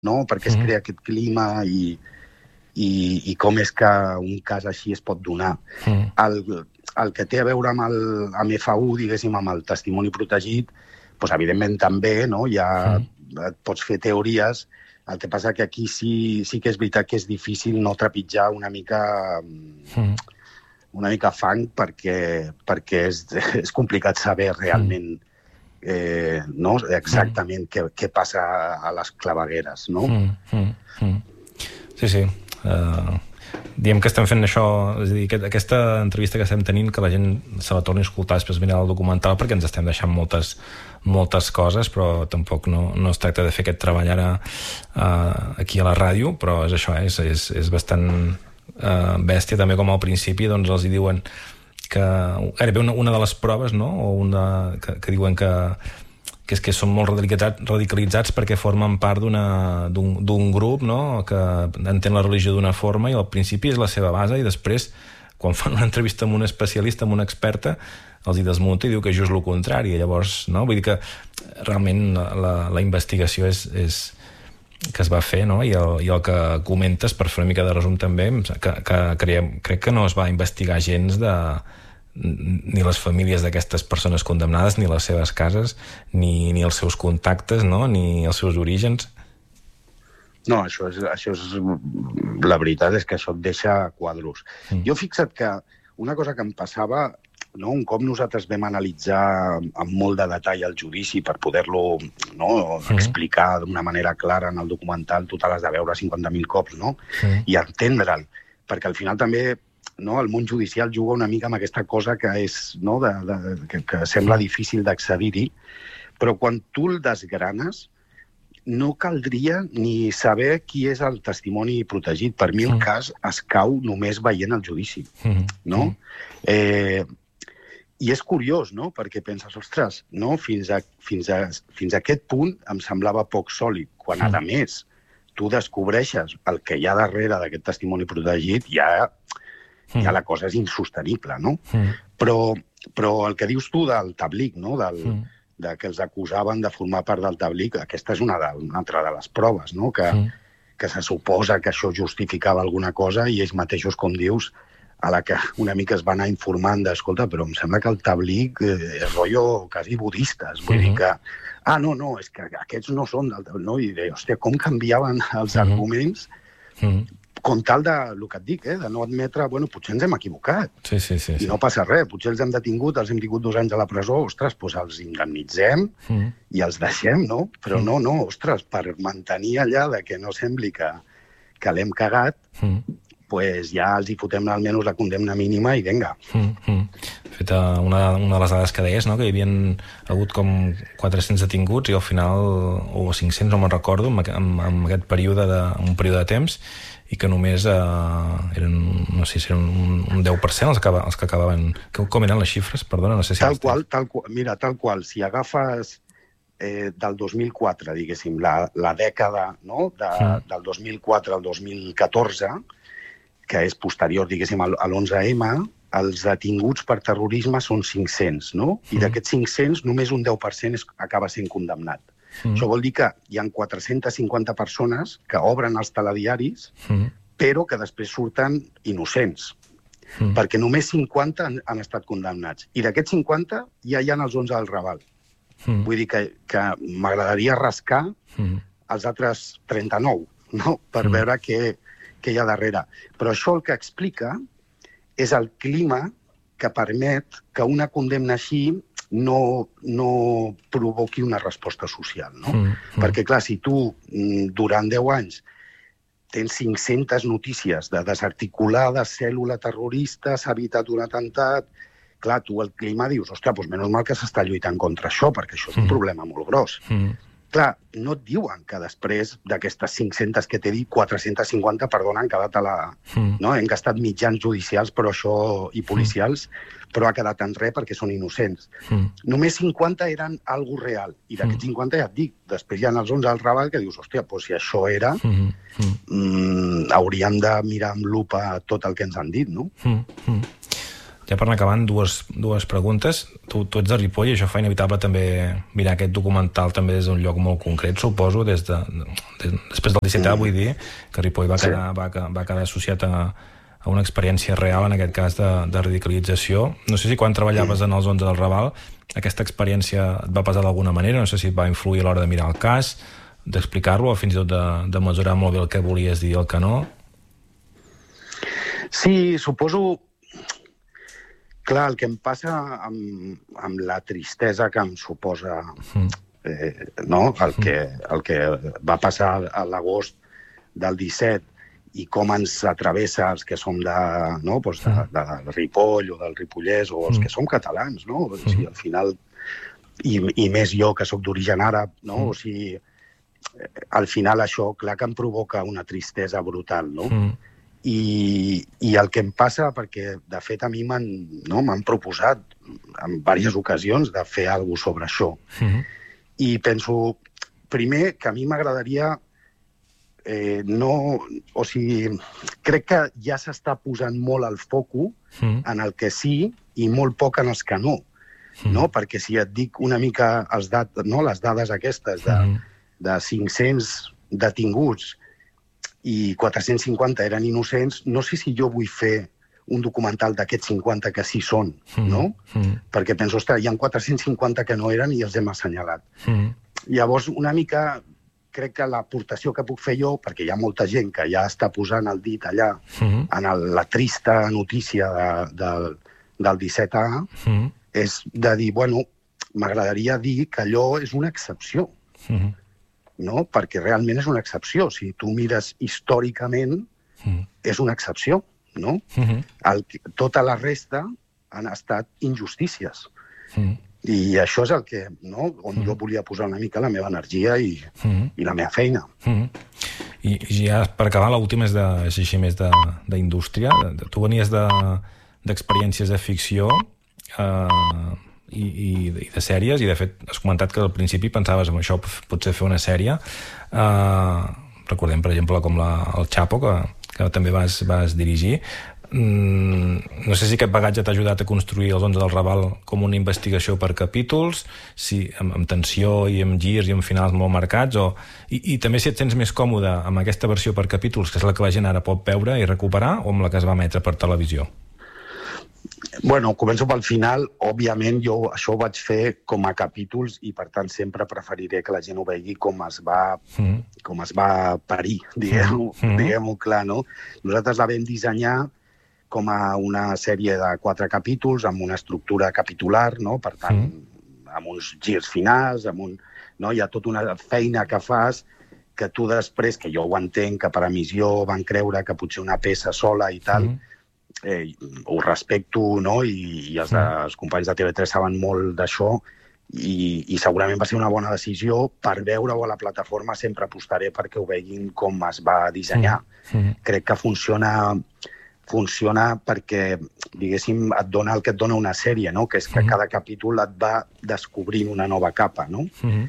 no? Per què es crea aquest clima i com és que un cas així es pot donar. El que té a veure amb FU, diguéssim, amb el testimoni protegit, doncs, evidentment també, no? Ja et pots fer teories. El que passa que aquí sí que és veritat que és difícil no trepitjar una mica fang perquè és complicat saber realment no? Exactament què passa a les clavegueres, no? Sí. Diem que estem fent això, és a dir, aquesta entrevista que estem tenint, que la gent se la torni a escoltar després mirar el documental, perquè ens estem deixant moltes coses, però tampoc no es tracta de fer aquest treball ara aquí a la ràdio, però és això, és bastant bèstia també, com al principi doncs els hi diuen que gairebé una de les proves, no? O que diuen que és que són molt radicalitzats perquè formen part d'un grup, no? Que entén la religió d'una forma i al principi és la seva base i després, quan fan una entrevista amb un especialista, amb una experta, els hi desmunta i diu que just el contrari. Llavors, no? Vull dir que realment la investigació que es va fer, no? I el que comentes, per fer una mica de resum també, que crec que no es va investigar gens ni les famílies d'aquestes persones condemnades, ni les seves cases, ni els seus contactes, no? Ni els seus orígens. No, això és... La veritat és que això et deixa quadros. Jo fixa't que una cosa que em passava, no? Un cop nosaltres vam analitzar amb molt de detall el judici per poder-lo explicar d'una manera clara en el documental, tu te l'has de veure 50.000 cops, no? I entendre'l, perquè al final també el món judicial juga una mica amb aquesta cosa que és, no? Que sembla difícil d'accedir-hi, però quan tu el desgranes no caldria ni saber qui és el testimoni protegit. Per mi el cas es cau només veient el judici, no? I és curiós, no? Perquè penses, ostres, no? Fins a aquest punt em semblava poc sòlid, quan a més tu descobreixes el que hi ha darrere d'aquest testimoni protegit, ja la cosa és insostenible, no? Però el que dius tu del tablig, no? De que els acusaven de formar part del tablig, aquesta és una altra de les proves, no? Que se suposa que això justificava alguna cosa i ells mateixos, com dius, a la que una mica es va anar informant d'escolta, però em sembla que el tablig és rotllo quasi budistes, vull dir que no, és que aquests no són del tablig, no? I deia, hòstia, com canviaven els arguments com tal de, el que et dic, de no admetre, bueno, potser ens hem equivocat. Sí. I no passa res, potser els hem detingut, els hem tingut 2 anys a la presó, ostres, doncs els indemnitzem i els deixem, no? Però no, ostres, per mantenir allà de que no sembli que l'hem cagat, doncs ja els hi fotem almenys la condemna mínima i vinga. De fet, una de les dades que deies, no? Que hi havia hagut com 400 detinguts i al final, o 500, no me'n recordo, en aquest període de temps, i que només eren, no sé si eren un 10% els que acabaven... Com eren les xifres? Perdona, no sé si... Tal qual. Si agafes del 2004, diguéssim, la dècada, no? Del 2004 al 2014, que és posterior, diguéssim, a l'11M, els detinguts per terrorisme són 500, no? I d'aquests 500, només un 10% acaba sent condemnat. Això vol dir que hi ha 450 persones que obren els telediaris, però que després surten innocents, perquè només 50 han estat condemnats. I d'aquests 50 ja hi ha els 11 del Raval. Vull dir que m'agradaria rascar els altres 39, no? Per veure què hi ha darrere. Però això el que explica és el clima que permet que una condemna així no provoqui una resposta social, no? Perquè, clar, si tu durant 10 anys tens 500 notícies de desarticulada cèl·lula terrorista, s'ha evitat un atemptat, clar, tu el clima dius, ostres, doncs menys mal que s'està lluitant contra això, perquè això és un problema molt gros. Clar, no et diuen que després d'aquestes 500 que t'he dit, 450, perdona, han quedat a la... No? Hem gastat mitjans judicials però això i policials, però ha quedat en res perquè són innocents. Només 50 eren algo real, i d'aquests 50 ja et dic, després hi ha els 11 al Raval que dius, hòstia, doncs si això era, hauríem de mirar amb lupa tot el que ens han dit, no? Ja per anar acabant, dues preguntes. Tu ets de Ripoll i això fa inevitable també mirar aquest documental també des d'un lloc molt concret, suposo, després del 17A, vull dir, que Ripoll va quedar associat a una experiència real, en aquest cas de radicalització. No sé si quan treballaves en els 11 del Raval aquesta experiència et va pesar d'alguna manera, no sé si et va influir a l'hora de mirar el cas, d'explicar-lo o fins i tot de mesurar molt bé el que volies dir i el que no. Sí, suposo. Clar, el que em passa amb la tristesa que em suposa el que va passar a l'agost del 17 i com ens atravessa els que som de Ripoll o del Ripollès o els que som catalans, no? O sigui, al final, i més jo que sóc d'origen àrab, no? O sigui, al final això, clar que em provoca una tristesa brutal, no? I el que em passa, perquè de fet a mi m'han proposat en diverses ocasions de fer alguna cosa sobre això. I penso, primer, que a mi m'agradaria crec que ja s'està posant molt el foco en el que sí i molt poc en els que no. Perquè si et dic una mica les dades aquestes de 500 detinguts i 450 eren innocents, no sé si jo vull fer un documental d'aquests 50 que sí són, no? Perquè penso, ostres, hi ha 450 que no eren i els hem assenyalat. Llavors, una mica, crec que l'aportació que puc fer jo, perquè hi ha molta gent que ja està posant el dit allà en la trista notícia del 17A, és de dir, bueno, m'agradaria dir que allò és una excepció. No? Perquè realment és una excepció. Si tu mires històricament, és una excepció, no? Tota la resta han estat injustícies. I això és el que, no? On jo volia posar una mica la meva energia i la meva feina. I ja per acabar, l'última és així més d'indústria. Tu venies d'experiències de ficció i de sèries, i de fet has comentat que al principi pensaves en això, potser fer una sèrie. Recordem, per exemple, com el Chapo, que també vas dirigir. No sé si aquest bagatge t'ha ajudat a construir els 11 del Raval com una investigació per capítols, amb tensió i amb girs i amb finals molt marcats, i també si et sents més còmode amb aquesta versió per capítols, que és la que la gent ara pot veure i recuperar, o amb la que es va emetre per televisió. Bueno, començo pel final. Òbviament, jo això ho vaig fer com a capítols i, per tant, sempre preferiré que la gent ho vegi com es va parir, diguem-ho clar, no? Nosaltres la vam dissenyar com a una sèrie de 4 capítols, amb una estructura capitular, no? Per tant, amb uns girs finals, hi ha tota una feina que fas que tu després, que jo ho entenc, que per emissió van creure que potser una peça sola i tal, ho respecto, no? I els companys de TV3 saben molt d'això i segurament va ser una bona decisió. Per veure-ho a la plataforma sempre apostaré perquè ho veguin com es va dissenyar. Crec que funciona perquè, diguéssim, et dona el que et dona una sèrie, no? Que és que cada capítol et va descobrint una nova capa, no?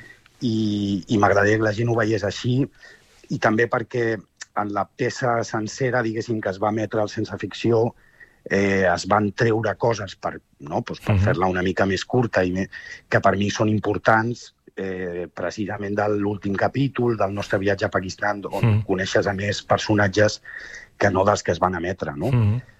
I m'agradaria que la gent ho veiés així, i també perquè en la peça sencera, diguéssim, que es va emetre al Sense Ficció, es van treure coses per fer-la una mica més curta i que per mi són importants, precisament de l'últim capítol, del nostre viatge a Pakistan, on coneixes a més personatges que no dels que es van emetre, no?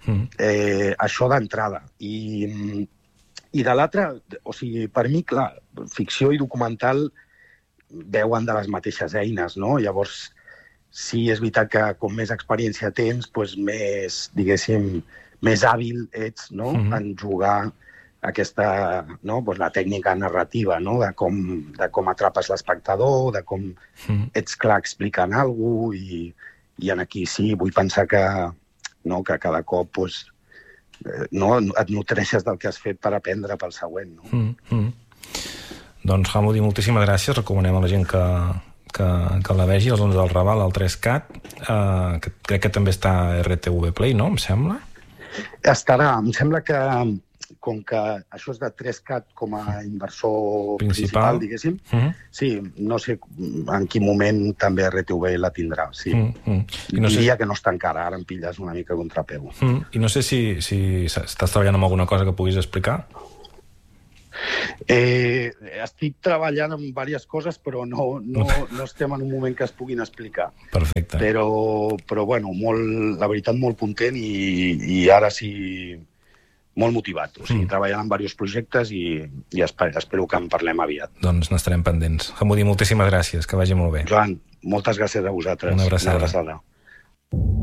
Això d'entrada. I de l'altra, o sigui, per mi, clar, ficció i documental veuen de les mateixes eines, no? Llavors, sí, és veritat que com més experiència tens, més, diguéssim, més hàbil ets, no? En jugar aquesta, la tècnica narrativa, no? De com atrapes l'espectador, de com ets clar explicant alguna cosa, i aquí sí, vull pensar que cada cop et nutreixes del que has fet per aprendre pel següent, no? Doncs, Hamudi, moltíssimes gràcies. Recomanem a la gent que la vegi, els 11 del Raval, al 3CAT, que crec que també està a RTV Play, no? Em sembla? Estarà. Em sembla que com que això és de 3CAT com a inversor principal diguéssim, sí, no sé en quin moment també RTV la tindrà, sí. I no diria que no està encara, ara em pilles una mica contrapeu. I no sé si estàs treballant amb alguna cosa que puguis explicar? Estic treballant en diverses coses, però no estem en un moment que es puguin explicar. Perfecte. Però bueno, la veritat, molt content i ara sí molt motivat. O sigui, treballant en diversos projectes i espero que en parlem aviat. Doncs n'estarem pendents. Hamudi, moltíssimes gràcies, que vagi molt bé. Joan, moltes gràcies a vosaltres. Una abraçada. Una abraçada.